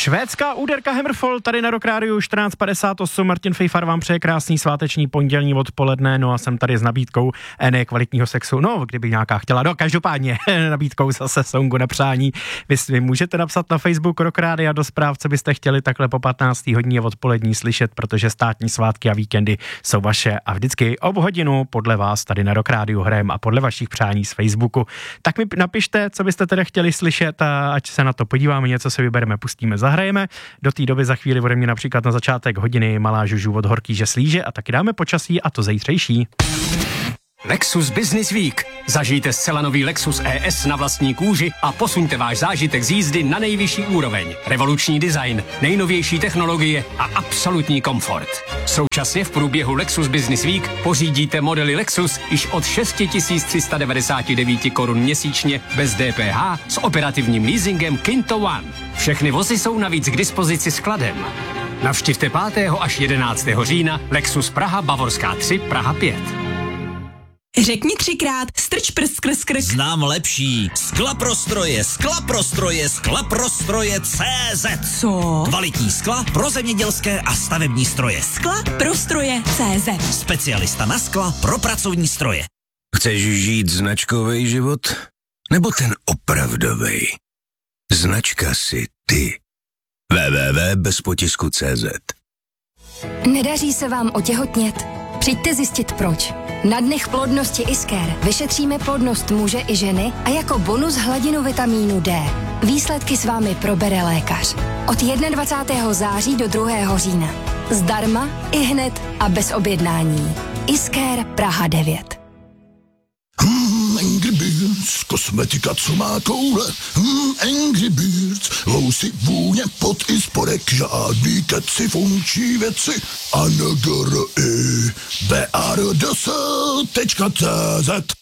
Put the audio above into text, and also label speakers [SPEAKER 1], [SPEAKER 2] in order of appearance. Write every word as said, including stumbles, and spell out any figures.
[SPEAKER 1] Švédská úderka Hammerfall tady na Rock Rádiu čtrnáct padesát osm. Martin Fejfar vám přeje krásný sváteční pondělní odpoledne, no a jsem tady s nabídkou ne kvalitního sexu, no kdyby nějaká chtěla, no každopádně nabídkou zase songu na přání. Vy, vy můžete napsat na Facebook Rock Rádia do zpráv, co byste chtěli takhle po patnácté hodině odpolední slyšet, protože státní svátky a víkendy jsou vaše a vždycky ob hodinu podle vás tady na Rock Rádiu hrajem a podle vašich přání z Facebooku. Tak mi napište, co byste teda chtěli slyšet a ať se na to podíváme, něco se vybereme, pustíme, zahrajeme. Do té doby za chvíli ode mě například na začátek hodiny Malá Žužu od Horký že slíže a taky dáme počasí a to zítřejší.
[SPEAKER 2] Lexus Business Week. Zažijte zcela nový Lexus E S na vlastní kůži a posuňte váš zážitek z jízdy na nejvyšší úroveň. Revoluční design, nejnovější technologie a absolutní komfort. Současně v průběhu Lexus Business Week pořídíte modely Lexus již od šest tisíc tři sta devadesát devět korun měsíčně bez D P H s operativním leasingem Kinto One. Všechny vozy jsou navíc k dispozici skladem. Navštivte pátého až jedenáctého října Lexus Praha Bavorská tři, Praha pět.
[SPEAKER 3] Řekni třikrát strč prst skrz krk.
[SPEAKER 4] Znám lepší. Sklaprostroje, sklaprostroje, sklaprostroje C Z.
[SPEAKER 3] Co?
[SPEAKER 4] Kvalitní skla pro zemědělské a stavební stroje.
[SPEAKER 3] Skla pro stroje C Z.
[SPEAKER 4] Specialista na skla pro pracovní stroje.
[SPEAKER 5] Chceš žít značkový život? Nebo ten opravdový? Značka si ty. w w w tečka bez potisku tečka cé zet.
[SPEAKER 6] Nedaří se vám otěhotnět? Přijďte zjistit proč. Na dnech plodnosti Isker vyšetříme plodnost muže i ženy a jako bonus hladinu vitamínu D. Výsledky s vámi probere lékař. Od dvacátého prvního září do druhého října. Zdarma, ihned a bez objednání. Isker Praha devět.
[SPEAKER 7] Hmm, Angry Birds, kosmetika, co má koule. Hmm, Angry Birds, vousy, vůně, pot i spodek, žádný keci, funkční věci. A N G R I B R D S tečka cé zet.